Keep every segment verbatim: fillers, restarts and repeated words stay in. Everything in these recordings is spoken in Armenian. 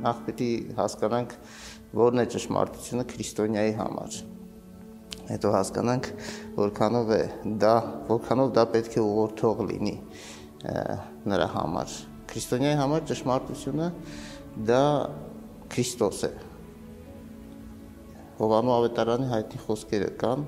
նախ պիտի հասկանանք, որն է ճշմարտությունը քրիստոնյայի համար։ Հետո հասկանանք, որքանով է դա, որքանով դա պետք է ուղղորդող լինի նրա համար։ Քրիստոնյայի համար ճշմարտությունը դա Քրիստոս է։ Հովանու ավետարանի հայտնի խոսքերը կան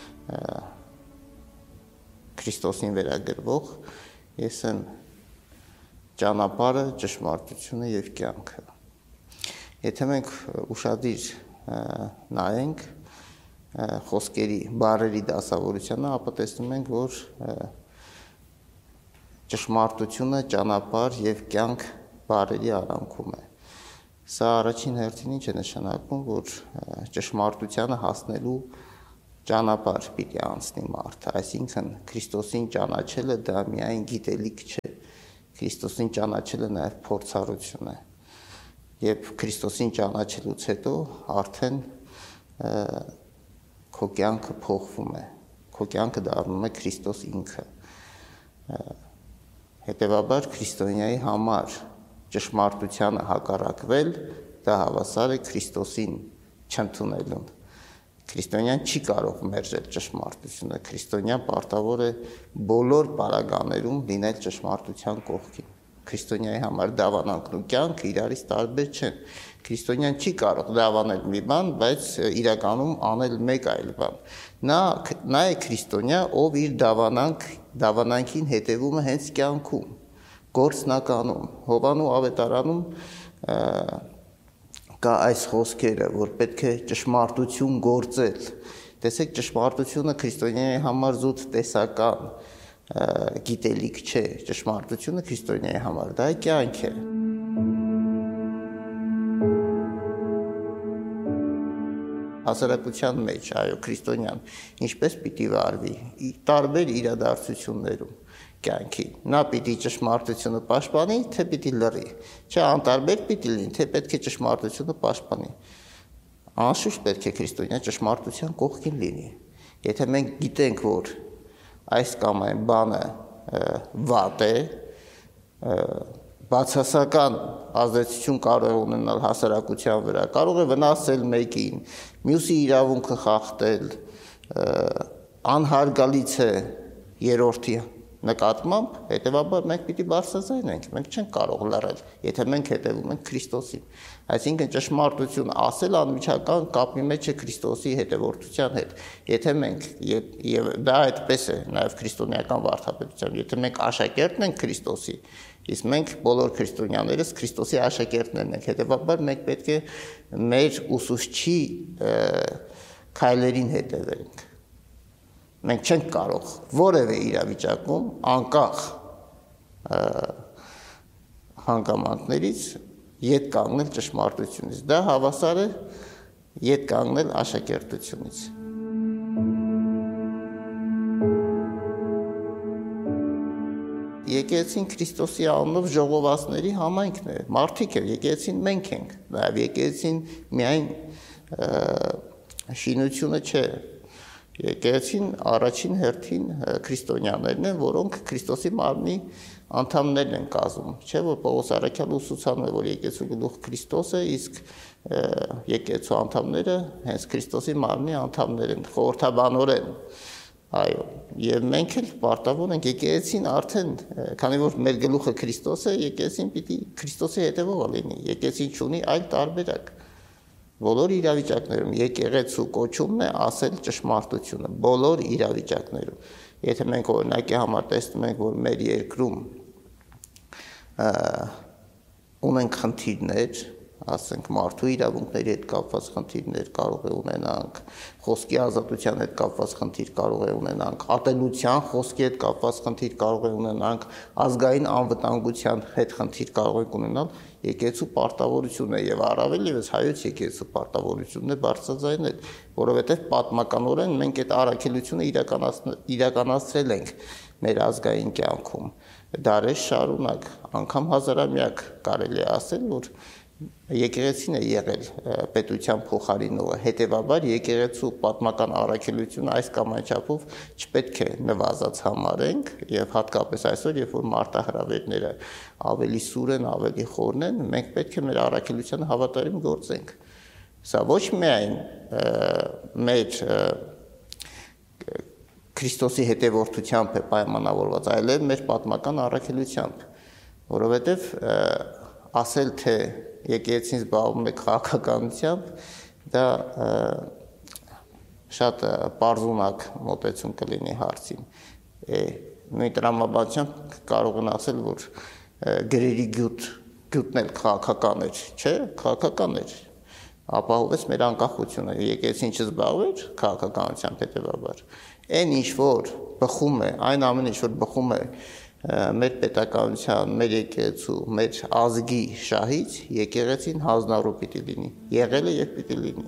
Քրիստոսին վերագրվող, ես եմ ճանապարհը, ճշմարտությունը եւ կյանքը։ Եթե մենք ուշադիր նայենք խոսքերի, բառերի դասավորությանը, ապա տեսնում ենք, որ ճշմարտությունը, ճանապարհ եւ կյանք բառերի արանքում է։ Սա առաջին հերթին ինչ է նշանակում, որ ճշմարտությանը հասնելու ճանապարհ պիտի անցնի մարդը, այսինքն Քրիստոսին ճանաչելը դա միայն գիտելիք չէ, Քրիստոսին ճանաչելը նաեւ փորձառություն է։ Եվ Քրիստոսին ճանաչելուց հետո արդեն քո կյանքը փոխվում է, քո կյանքը դառնում է Քրիստոս ինքը։ Հետևաբար քրիստոնյայի համար ճշմարտությանը հակառակվել, դա հավասար է Քրիստոսին չընդունելուն։ Քրիստոնյան չի կարող մերժել ճշմարտությունը, քրիստոնյան պարտավոր է բոլոր պարագաներում լինել ճշմարտության կողքին։ Քրիստոնյայի համար դավանանքն ու կյանքը իրարից տարբեր չեն։ Քրիստոնյան չի կարող դավանել մի բան, բայց իրականում անել մեկ այլ բան։ Նա նա է քրիստոնյա, ով իր դավանանք, դավանանքին հետևում է հենց կյանքում, գործնականում։ Հովանու ավետարանում կա այս խոսքերը, որ պետք է ճշմարտություն գործել։ Տեսեք, ճշմարտությունը քրիստոնյայի համար զուտ տեսական գիտելիք չէ, ճշմարտությունը քրիստոնյայի համար դա կյանք է։ Հասարակության մեջ, այո, քրիստոնյան ինչպես պիտի վարվի տարբեր իրադարձություններում կյանքի։ Նա պիտի ճշմարտությունը պաշտպանի, թե պիտի լռի։ Չէ, անտարբեր պիտի լինի, թե պետք է ճշմարտությունը պաշտպանի։ Անշուշտ պետք է քրիստոնյա ճշմարտության կողքին լինի։ Եթե մենք գիտենք, որ այս կամ այն բանը վատ է, բացասական ազդեցություն կարող է ունենալ հասարակության վրա, կարող է վնասել մեկին, մյուսի իրավունքը խախտել, անհարգալից է երրորդի նկատմամբ, հետևաբար մենք պիտի բարձրաձայնենք, մենք չենք կարող լռել, եթե մենք հետևում ենք Քրիստոսին։ Այսինքն ճշմարտություն ասել անմիջական կապի մեջ է Քրիստոսի հետևորդության հետ։ Եթե մենք եւ դա այդպես է նաեւ քրիստոնեական վարդապետությամբ, եթե մենք աշակերտն ենք Քրիստոսի, իսկ մենք բոլոր քրիստոնյաներս Քրիստոսի աշակերտներն ենք, հետևաբար մենք պետք է մեր ուսուցչի քայլերին հետևենք։ Մենք չենք կարող որևէ իրավիճակում անկախ հանգամանքներից ետ կանգնել ճշմարտությունից։ Դա հավասար է ետ կանգնել աշակերտությունից։ Եկեղեցին Քրիստոսի անունով ժողովածների համայնքն է, մարդիկ է, եկեղեցին մենք ենք, նաև եկեղեցին միայն շինությունը չէ։ Եկեղեցին առաջին հերթին քրիստոնյաներն են, որոնք Քրիստոսի մարմնի անդամներն են կազմում, չէ՞ որ Պողոս առաքյալը ուսուցանում է, որ եկեղեցու գլուխ Քրիստոս է, իսկ եկեղեցու անդամները հենց Քրիստոսի մարմնի անդամներ են, խորհրդաբանորեն։ Այո, եւ մենք էլ պարտավոր ենք եկեղեցին արդեն, քանի որ մեր գլուխը Քրիստոս է, եկեղեցին պիտի Քրիստոսի հետևողը լինի, եկեղեցին չունի այլ տարբերակ։ Բոլոր իրավիճակներում եկեղեցու կոչումն է ասել ճշմարտությունը, բոլոր իրավիճակներում։ Եթե մենք օրինակի համար տեսնում ենք, որ մեր երկրում ունենք խնդիրներ, ասենք մարդու իրավունքների հետ կապված խնդիրներ կարող է ունենանք, խոսքի ազատության հետ կապված խնդիր կարող է ունենանք, ատելության խոսքի հետ կապված խնդիր կարող է ունենանք, ազգային անվտանգության հետ խնդիր կարող ենք ունենալ, եկեղեցու պարտավորությունն է եւ առավել եւս հայոց եկեղեցու պարտավորությունն է բարձրաձայնել, որովհետեւ պատմականորեն մենք այդ առաքելությունը իրականացրել ենք մեր ազգային կյանքում։ Դարեր շարունակ, անգամ հազարամյակ կարելի է ասել, որ եկեղեցին է եղել պետության փոխարինողը, հետևաբար եկեղեցու պատմական առաքելությունը այս կամ այն չափով չպետք է նվազած համարենք եւ հատկապես այսօր, երբ որ մարտահրավերները ավելի սուր են, ավելի խորն են, մենք պետք է մեր առաքելությանը հավատարիմ գործենք։ Սա ոչ միայն մեր Քրիստոսի հետևորդությամբ է պայմանավորված, այլև մեր պատմական առաքելությամբ, որովհետև ասել, թե եկեղեցին զբաղվում է քաղաքականությամբ, դա շատ պարզունակ մոտեցում կլինի հարցին։ Նույն տրամաբանությամբ կարող են ասել, որ գրերի գյուտ, գյուտն էլ քաղաքական էր, չէ, քաղաքական էր, ապահովեց մեր անկախությունը, եկեղեցին չզբաղվեր քաղաքականությամբ հետևաբար։ Այն ինչ որ բխում է, այն ամեն ինչ որ բխում է մեր պետականության, մեր եկեղեցու, մեր ազգի շահից, եկեղեցին հանձնառու պիտի լինի, եղել է եւ պիտի լինի։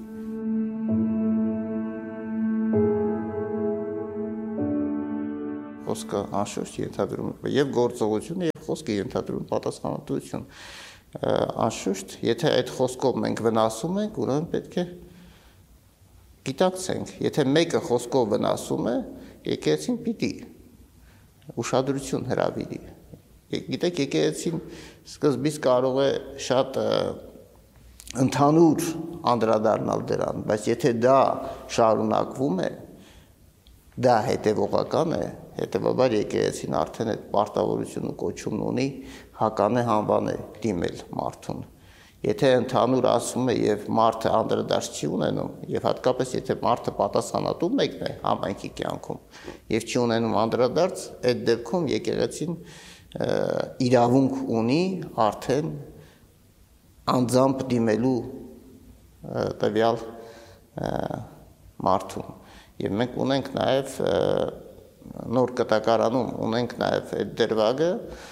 Խոսքը անշուշտ ենթադրում է եւ գործողությունը եւ խոսքը ենթադրում պատասխանատվություն։ Անշուշտ, եթե այդ խոսքով մենք վնասում ենք, ուրեմն պետք է գիտակցենք, եթե մեկը խոսքով վնասում է, եկեղեցին պիտի ուշադրություն հրավիրի։ Գիտեք, եկեղեցին սկզբից կարող է շատ ընդհանուր անդրադառնալ դրան, բայց եթե դա շարունակվում է, դա հետևողական է, հետևաբար եկեղեցին արդեն այդ պարտավորությունը կոչումն ունի հականե հանվան է դիմել մարդուն։ Եթե ընդհանուր ասում է եւ մարդը անդրադարձ չի ունենում, եւ հատկապես եթե մարդը պատասխանատու մեկն է համայնքի կյանքում եւ չի ունենում անդրադարձ, այդ դեպքում եկեղեցին իրավունք ունի արդեն անձամբ դիմելու տվյալ մարդուն։ Եվ մենք ունենք նաեւ նոր կտակարանում ունենք նաեւ այդ դրվագը,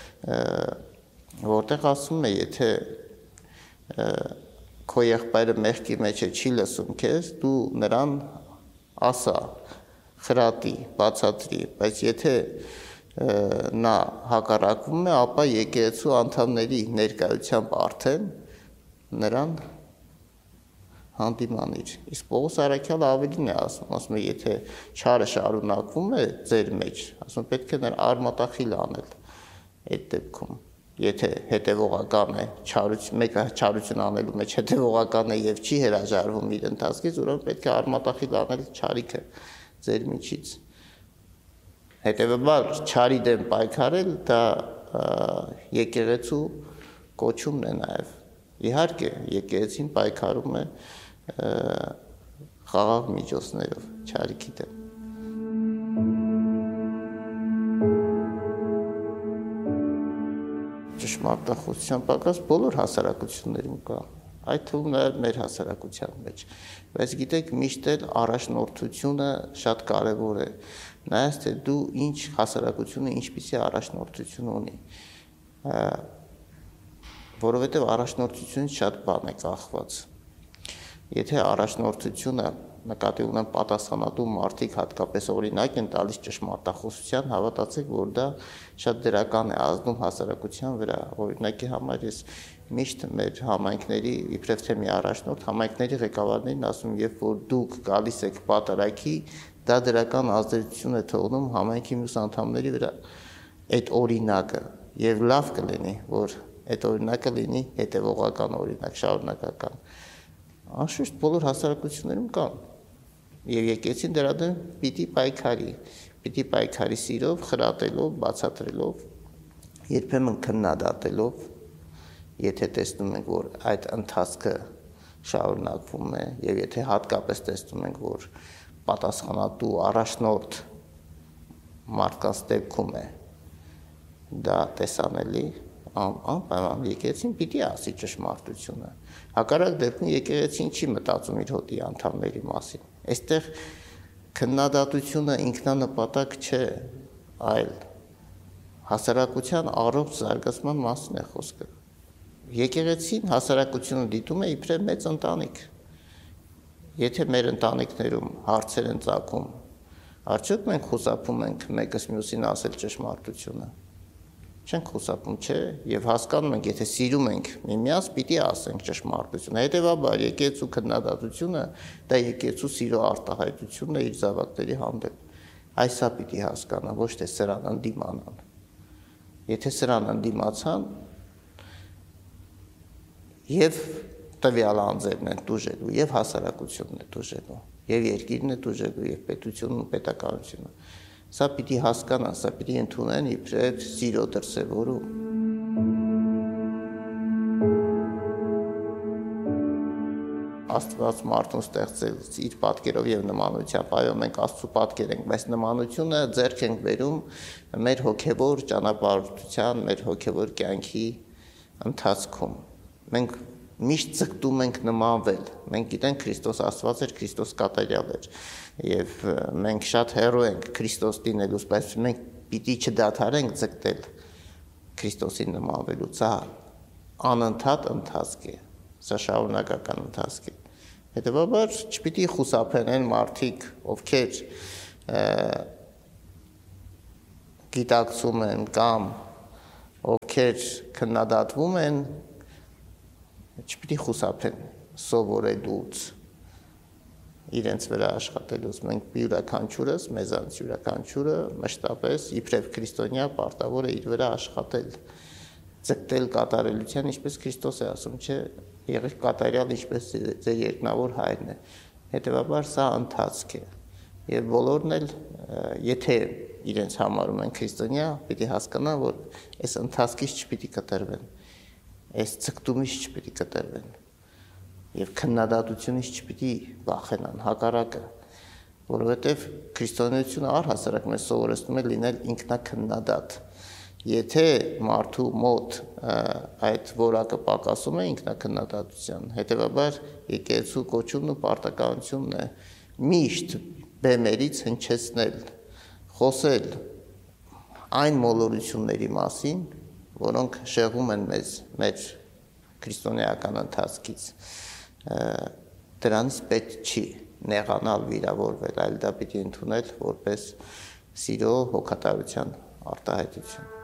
որտեղ ասում է, եթե քո եղբայրը մեղքի մեջ է, չի լսում քեզ, դու նրան ասա, խրատի, բացատրի, բայց եթե նա հակառակվում է, ապա եկեղեցու անդամների ներկայությամբ արդեն նրան հանդիմանիր։ Իսկ Պողոս առաքյալը ավելին է ասում, ասում է, եթե չարը շարունակվում է ձեր մեջ, ասում պետք է նրա արմատախիլ անել այդ դեպքում։ Եթե հետևողական է, չարություն, մեկը չարություն անելու մեջ հետևողական է եւ չի հրաժարվում իր ընթացքից, ուրեմն պետք է արմատախիլ անել չարիքը ձեր միջից։ Հետևաբար չարի դեմ պայքարել դա եկեղեցու կոչումն է նաեւ։ Իհարկե, եկեղեցին պայքարում է խաղաղ միջոցներով չարիքի դեմ։ Ճշմարտախոսության պակաս բոլոր հասարակություններում կա, այդ թվում նաև մեր հասարակության մեջ, բայց գիտեք, միշտ էլ առաջնորդությունը շատ կարևոր է, նայած թե դու ինչ հասարակությունը ինչպիսի առաջնորդություն ունի, որովհետև առաջնորդությունից շատ բան է կախված։ Եթե առաջնորդությունը նկատի ունեն պատասխանատու մարդիկ հատկապես օրինակ են տալիս ճշմարտախոսության, հավատացեք, որ դա շատ դրական է ազդում հասարակության վրա։ Օրինակի համար ես միշտ մեր համայնքների, իբրև թե մի առաջնորդ, համայնքների ղեկավարներին ասում, երբ որ դուք գալիս եք պատարագի, դա դրական ազդեցություն է թողնում համայնքի մյուս անդամների վրա։ Այդ օրինակը եւ լավ կլինի, որ այդ օրինակը լինի հետևողական օրինակ, շարունակական։ Անշուշտ բոլոր հասարակություններում կան։ Եվ եկեցին դրա դեմ պիտի պայքարի, պիտի պայքարի սիրով, խրատելով, բացատրելով, երբեմն քննադատելով, եթե տեսնում ենք, որ այդ ընթացքը շարունակվում է, եւ եթե հատկապես տեսնում ենք, որ պատասխանատու առաջնորդ մարդկանց դեպքում է, դա տեսանելի, անպայման եկեղեցին պիտի ասի ճշմարտությունը։ Հակառակ դեպքում եկեղեցին չի մտածում իր հոտի անդամների մասին։ Այստեղ քննադատությունը ինքնանպատակ չէ, այլ հասարակության առողջ զարգացման մասին է խոսքը։ Եկեղեցին հասարակությունը դիտում է իբրև մեծ ընտանիք։ Եթե մեր ընտանիքներում հարցեր են ծագում, արդյոք մենք խուսափում ենք մեկս մյուսին ասել ճշմարտությունը։ Չենք խուսափում, չէ, եւ հասկանում ենք, եթե սիրում ենք միմյանց, պիտի ասենք ճշմարտությունը։ Հետևաբար եկեղեցու քննադատությունը դա եկեղեցու սիրո արտահայտությունն է իր զավակների հանդեպ։ Այսա պիտի հասկանան, ոչ թե սրան ընդդիմանան։ Եթե սրան ընդդիմացան, եւ տվյալ անձերն են դուժելու, եւ հասարակությունն է դուժելու, եւ երկիրն է դուժելու, եւ պետությունն ու պետականությունը։ Սա պիտի հասկանան, սա պիտի ընդունեն իբրև սիրո դրսևորում։ Աստված մարդուն ստեղծել իր պատկերով եւ նմանությամբ, այո, մենք Աստծո պատկեր ենք, բայց նմանությունը ձեռք ենք բերում մեր հոգեվոր ճանապարհորդության, մեր հոգեվոր կյանքի ընթացքում։ Մենք միշտ ձգտում ենք նմանվել, մենք գիտենք Քրիստոս Աստված էր, Քրիստոս կատարյալ էր, եւ մենք շատ հեռու ենք Քրիստոս դինելուց, բայց մենք պիտի չդադարենք ձգտել Քրիստոսին նմանվելուց, սա անընդհատ ընթացք է, սա շարունակական ընթացք է։ Հետևաբար չպիտի խուսափեն մարդիկ, ովքեր գիտակցում են կամ ովքեր քննադատվում են, չպիտի խուսափեն սովորելուց, իրենց վրա աշխատելուց։ Մենք յուրաքանչյուրս, մեզանից յուրաքանչյուրը մշտապես իբրև քրիստոնյա պարտավոր է իր վրա աշխատել, ձգտել կատարելության, ինչպես Քրիստոս է ասում, չէ, եղեք կատարյալ, ինչպես ձեր երկնավոր հայրն է։ Հետևաբար սա ընթացք է։ Եվ բոլորն էլ, եթե իրենց համարում են քրիստոնյա, պիտի հասկանան, որ այս ընթացքից չպիտի կտրվեն, այս ցկտումից չպիտի կտրվեն եւ քննադատությունից չպիտի վախենան, հակառակը, որովհետեւ քրիստոնեությունը առհասարակ մեզ սովորեցնում է լինել ինքնակնդադատ։ Եթե մարդու մոտ այդ որակը պակասում է ինքնակնդադատության, հետեւաբար եկեղեցու կոչումն ու պարտականությունն է միշտ բեմերից հնչեցնել, խոսել այն մոլորությունների մասին, որոնք շեղում են մեզ մեր քրիստոնեական ընթացքից, դրանից պետք չի նեղանալ, վիրավորվել, այլ դա պիտի ընդունել որպես սիրո հոգատարության արտահայտություն։